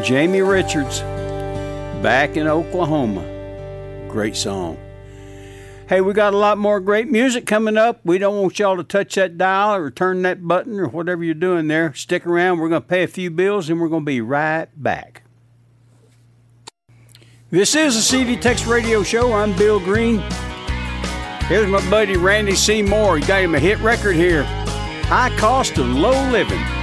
Jamie Richards, Back in Oklahoma. Great song. Hey, we got a lot more great music coming up. We don't want y'all to touch that dial or turn that button or whatever you're doing there. Stick around. We're going to pay a few bills, and we're going to be right back. This is a CD Tex Radio Show. I'm Bill Green. Here's my buddy Randy Seymour. He got him a hit record here. High Cost of Low Living.